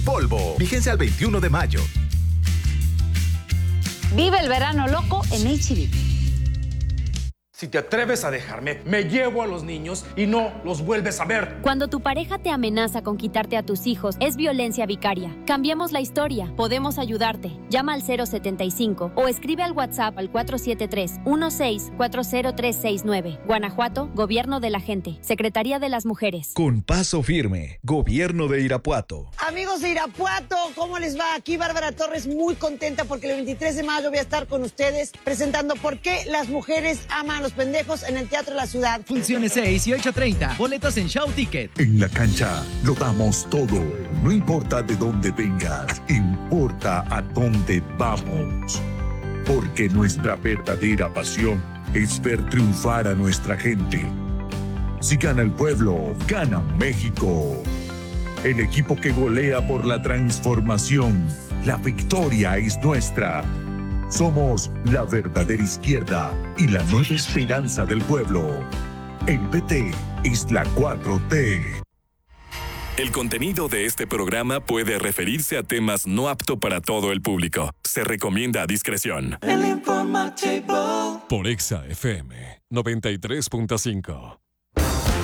Polvo. Vigencia al 21 de mayo. Vive el verano loco en H-E-B. Si te atreves a dejarme, me llevo a los niños y no los vuelves a ver. Cuando tu pareja te amenaza con quitarte a tus hijos, es violencia vicaria. Cambiemos la historia. Podemos ayudarte. Llama al 075 o escribe al WhatsApp al 473-1640369. Guanajuato, Gobierno de la Gente. Secretaría de las Mujeres. Con paso firme, Gobierno de Irapuato. Amigos de Irapuato, ¿cómo les va? Aquí Bárbara Torres, muy contenta porque el 23 de mayo voy a estar con ustedes presentando por qué las mujeres aman a los pendejos en el Teatro de la Ciudad. Funciones 6 y 8:30. Boletos en Show Ticket. En la cancha lo damos todo. No importa de dónde vengas, importa a dónde vamos. Porque nuestra verdadera pasión es ver triunfar a nuestra gente. Si gana el pueblo, gana México. El equipo que golea por la transformación. La victoria es nuestra. Somos la verdadera izquierda y la nueva esperanza del pueblo. El PT es la 4T. El contenido de este programa puede referirse a temas no apto para todo el público. Se recomienda a discreción. El Informativo. Por Exa FM 93.5.